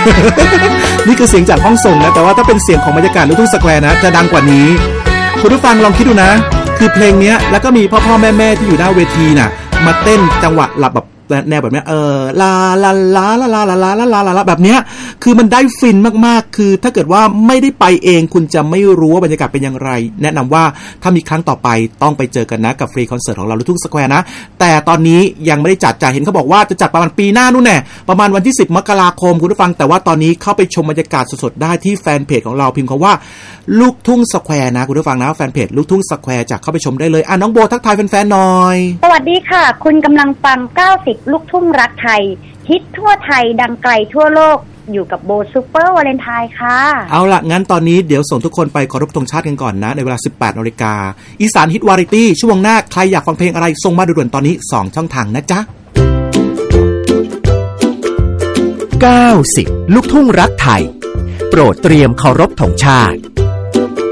นี่คือเสียงจากห้องส่งนะแต่ว่าถ้าเป็นเสียงของบรรยากาศลูกทุ่งสแควร์นะจะดังกว่านี้คุณผู้ฟังลองคิดดูนะคือเพลงนี้แล้วก็มีพ่อแม่ที่อยู่หน้าเวทีน่ะมาเต้นจังหวะหลับแบบแนวแบบนี้ลาลาลาลาลาลาลาลาลาลาแบบเนี้ยคือมันได้ฟินมากๆคือถ้าเกิดว่าไม่ได้ไปเองคุณจะไม่รู้ว่าบรรยากาศเป็นอย่างไรแนะนำว่าถ้ามีครั้งต่อไปต้องไปเจอกันนะกับฟรีคอนเสิร์ตของเราลูกทุ่งสแควร์นะแต่ตอนนี้ยังไม่ได้จัดเห็นเขาบอกว่าจะจัดประมาณปีหน้านู่นแน่ประมาณวันที่10 มกราคมคุณผู้ฟังแต่ว่าตอนนี้เข้าไปชมบรรยากาศสดๆได้ที่แฟนเพจของเราพิมพ์คำว่าลูกทุ่งสแควร์นะคุณผู้ฟังนะแฟนเพจลูกทุ่งสแควร์จะเข้าไปชมได้เลยน้องโบทักทายแฟนๆหน่อยสวัสดีค่ะคุณกำลังฟัง90ลูกทุ่งรักไทยฮิตทั่วไทยดังไกลทั่วโลกอยู่กับโบซูเปอร์วาเลนไทน์ค่ะเอาล่ะงั้นตอนนี้เดี๋ยวส่งทุกคนไปเคารพธงชาติกันก่อนนะในเวลา 18 น.อีสานฮิตวาไรตี้ช่วงหน้าใครอยากฟังเพลงอะไรส่งมาด่วนๆตอนนี้2ช่องทางนะจ๊ะ 90ลูกทุ่งรักไทยโปรดเตรียมเคารพธงชาติ